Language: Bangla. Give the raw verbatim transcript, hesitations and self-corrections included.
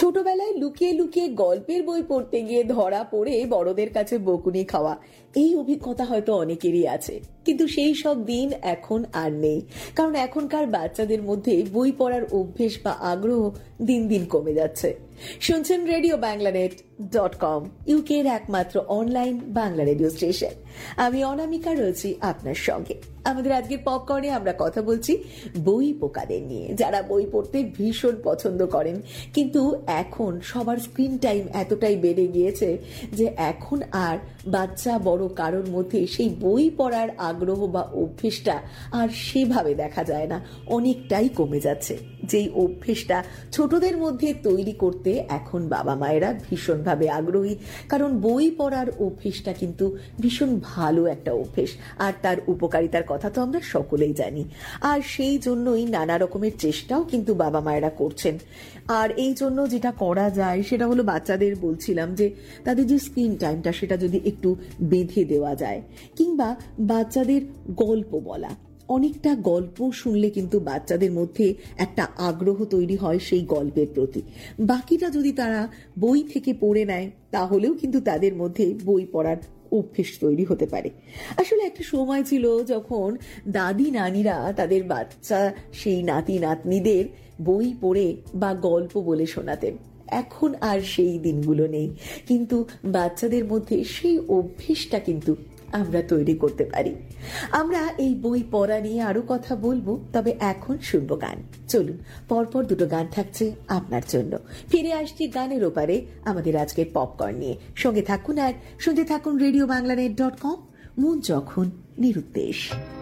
ছোটবেলায় লুকিয়ে লুকিয়ে গল্পের বই পড়তে গিয়ে ধরা পড়ে বড়দের কাছে বকুনি খাওয়া, এই অভিজ্ঞতা হয়তো অনেকেরই আছে। কিন্তু সেই সব দিন এখন আর নেই, কারণ এখনকার বাচ্চাদের মধ্যে বই পড়ার অভ্যেস বা আগ্রহ দিন দিন কমে যাচ্ছে। শুনছেন radio Bangla net dot com, UK এর একমাত্র অনলাইন বাংলা রেডিও স্টেশন। আমি অনামিকা রয়েছি আপনার সঙ্গে। আমাদের আজকের পপকর্নে আমরা কথা বলছি বই পোকাদের নিয়ে, যারা বই পড়তে ভীষণ পছন্দ করেন, কিন্তু এখন সবার স্ক্রিন টাইম এতটাই বেড়ে গিয়েছে যে এখন আর বাচ্চা বড় কারোর মধ্যে সেই বই পড়ার আগ্রহ বা অভ্যেসটা আর সেভাবে দেখা যায় না, অনেকটাই কমে যাচ্ছে। যেই অভ্যেসটা ছোটদের মধ্যে তৈরি করতে এখন বাবা মায়েরা ভীষণভাবে আগ্রহী, কারণ বই পড়ার অভ্যেসটা কিন্তু ভীষণ ভালো একটা অভ্যেস, আর তার উপকারিতার কথা তো আমরা সকলেই জানি। আর সেই জন্যই নানা রকমের চেষ্টাও কিন্তু বাবা মায়েরা করছেন। আর এই জন্য যেটা করা যায় সেটা হলো, বাচ্চাদের বলছিলাম যে তাদের যে স্ক্রিন টাইমটা সেটা যদি একটু বেঁধে দেওয়া যায়, কিংবা বাচ্চাদের গল্প বলা। অনেকটা গল্প শুনলে কিন্তু বাচ্চাদের মধ্যে একটা আগ্রহ তৈরি হয় সেই গল্পের প্রতি। বাকিটা যদি তারা বই থেকে পড়ে নেয়, তাহলেও কিন্তু তাদের মধ্যে বই পড়ার অভ্যেস তৈরি হতে পারে। আসলে একটা সময় ছিল যখন দাদি নানিরা তাদের বাচ্চা সেই নাতি নাতনিদের বই পড়ে বা গল্প বলে শোনাতেন। এখন আর সেই দিনগুলো নেই, কিন্তু বাচ্চাদের মধ্যে সেই অভ্যেসটা কিন্তু আমরা তৈরি করতে পারি। আমরা এই বই পড়া নিয়ে আরো কথা বলবো, তবে এখন শুনবো গান। চলুন, পরপর দুটো গান থাকছে আপনার জন্য। ফিরে আসছি গানের ওপারে আমাদের আজকের পপকর্ন নিয়ে। সঙ্গে থাকুন আর শুনতে থাকুন radio Bangla net dot com, মন যখন নিরুদ্দেশ।